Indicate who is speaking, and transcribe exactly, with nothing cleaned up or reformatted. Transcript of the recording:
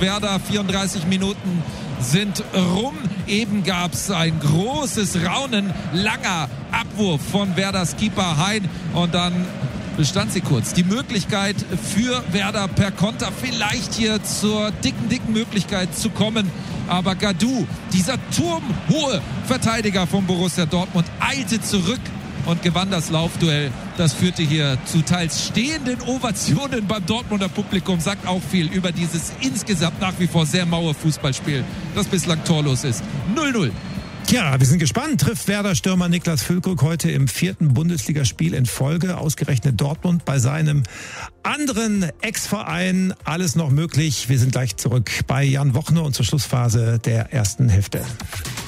Speaker 1: Werder. vierunddreißig Minuten sind rum. Eben gab es ein großes Raunen. Langer Abwurf von Werders Keeper Hein. Und dann bestand sie kurz. Die Möglichkeit für Werder per Konter vielleicht hier zur dicken, dicken Möglichkeit zu kommen. Aber Gadou, dieser turmhohe Verteidiger von Borussia Dortmund, eilte zurück und gewann das Laufduell. Das führte hier zu teils stehenden Ovationen beim Dortmunder Publikum. Sagt auch viel über dieses insgesamt nach wie vor sehr maue Fußballspiel, das bislang torlos ist. null null.
Speaker 2: Tja, wir sind gespannt. Trifft Werder-Stürmer Niklas Füllkrug heute im vierten Bundesligaspiel in Folge. Ausgerechnet Dortmund bei seinem anderen Ex-Verein. Alles noch möglich. Wir sind gleich zurück bei Jan Wochner und zur Schlussphase der ersten Hälfte.